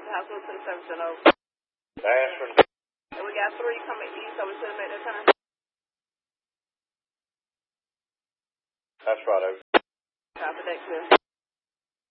the house over to the service center. Ashford. And we got 3 coming east over to them at that time. That's right, over. Copy that, clear.